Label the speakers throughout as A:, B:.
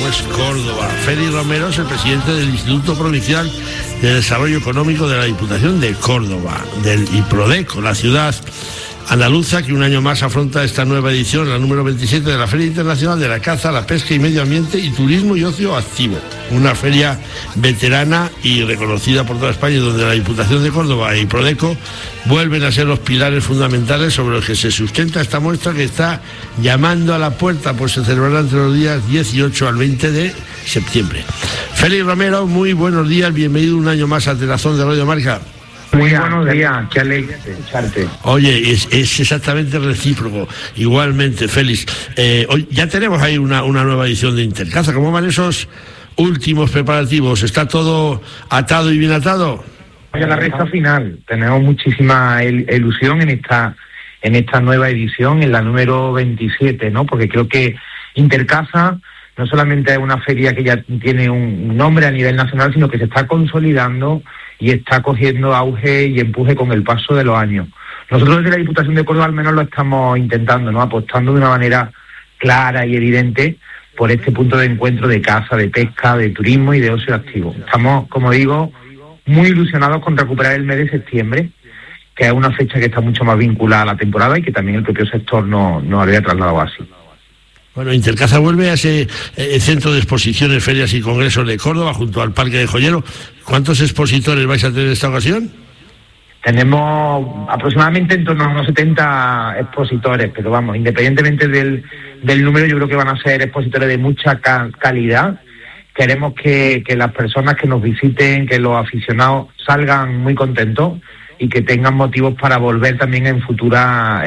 A: es Córdoba. Félix Romero es el presidente del Instituto Provincial de Desarrollo Económico de la Diputación de Córdoba, del IPRODECO, la ciudad andaluza que un año más afronta esta nueva edición, la número 27 de la Feria Internacional de la Caza, la Pesca y Medio Ambiente y Turismo y Ocio Activo. Una feria veterana y reconocida por toda España, donde la Diputación de Córdoba e IPRODECO vuelven a ser los pilares fundamentales sobre los que se sustenta esta muestra que está llamando a la puerta, pues se celebrará entre los días 18 al 20 de septiembre. Félix Romero, muy buenos días, bienvenido un año más a Telazón de Radio Marca.
B: Muy buenos días, qué alegre escucharte.
A: Oye, es exactamente recíproco, igualmente, Félix. Hoy ya tenemos ahí una nueva edición de Intercaza. ¿Cómo van esos últimos preparativos? ¿Está todo atado y bien atado?
B: Hoy a la recta final, tenemos muchísima ilusión en esta nueva edición, en la número 27, ¿no? Porque creo que Intercaza no solamente es una feria que ya tiene un nombre a nivel nacional, sino que se está consolidando y está cogiendo auge y empuje con el paso de los años. Nosotros desde la Diputación de Córdoba al menos lo estamos intentando, ¿no? Apostando de una manera clara y evidente por este punto de encuentro de caza, de pesca, de turismo y de ocio activo. Estamos, como digo, muy ilusionados con recuperar el mes de septiembre, que es una fecha que está mucho más vinculada a la temporada y que también el propio sector nos había trasladado así.
A: Bueno, Intercaza vuelve a ese centro de exposiciones, ferias y congresos de Córdoba, junto al Parque de Joyero. ¿Cuántos expositores vais a tener en esta ocasión?
B: Tenemos aproximadamente en torno a unos 70 expositores, pero vamos, independientemente del número, yo creo que van a ser expositores de mucha calidad. Queremos que las personas que nos visiten, que los aficionados salgan muy contentos y que tengan motivos para volver también en futuras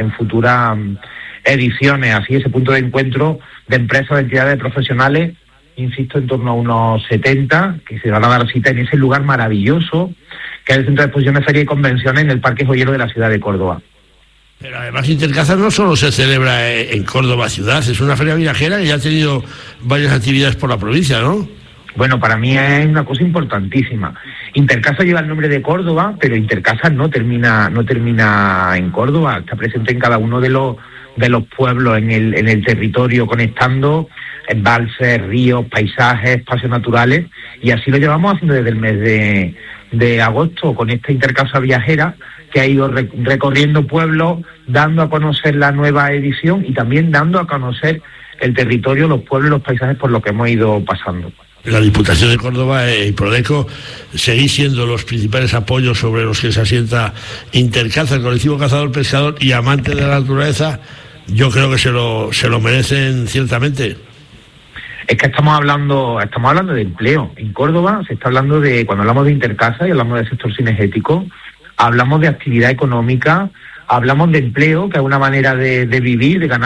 B: ediciones. Así, ese punto de encuentro de empresas, de entidades profesionales, insisto, en torno a unos 70, que se van a dar cita en ese lugar maravilloso que es el Centro de Exposiciones, Feria y Convenciones en el Parque Joyero de la ciudad de Córdoba.
A: Pero además Intercaza no solo se celebra en Córdoba ciudad, es una feria viajera que ya ha tenido varias actividades por la provincia, ¿no?
B: Bueno, para mí es una cosa importantísima. Intercaza lleva el nombre de Córdoba, pero Intercaza no termina en Córdoba, está presente en cada uno de los pueblos en el territorio, conectando embalses, ríos, paisajes, espacios naturales, y así lo llevamos haciendo desde el mes de agosto, con esta Intercaza viajera que ha ido recorriendo pueblos, dando a conocer la nueva edición y también dando a conocer el territorio, los pueblos y los paisajes por los que hemos ido pasando.
A: La Diputación de Córdoba y PRODECO seguís siendo los principales apoyos sobre los que se asienta Intercaza, el colectivo cazador-pescador y amante de la naturaleza. Yo creo que se lo merecen ciertamente.
B: Es que estamos hablando de empleo. En Córdoba se está hablando cuando hablamos de Intercaza y hablamos del sector cinegético, hablamos de actividad económica, hablamos de empleo, que es una manera de vivir, de ganar